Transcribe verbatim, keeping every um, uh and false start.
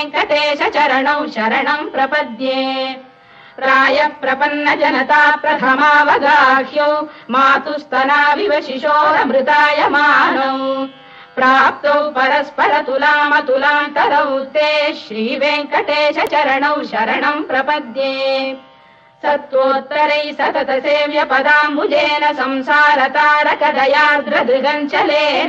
वेङ्कटेश चरणौ शरणं प्रपद्ये प्राय प्रपन्न जनता प्रथमावगाह्यौ मातुस्तनाविव शिशोरमृतायमानौ प्राप्तौ परस्पर तुलामतुलान्तरौ ते श्रीवेङ्कटेश चरणौ शरणं प्रपद्ये सत्त्वोत्तरै सतत सेव्य पदाम्बुजेन संसारतारकदयार्द्रदृगञ्चलेन